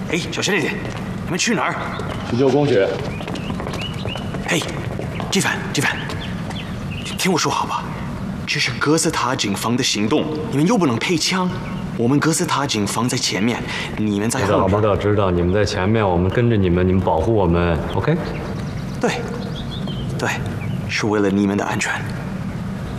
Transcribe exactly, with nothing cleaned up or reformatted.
哎，小心一点！你们去哪儿？ 去救公爵。 嘿，纪凡，纪凡，听我说好吧？这是哥斯塔警方的行动，你们又不能配枪。我们哥斯塔警方在前面，你们在后面。 知道，知道，你们在前面，我们跟着你们，你们保护我们 ，OK？ 对，对，是为了你们的安全。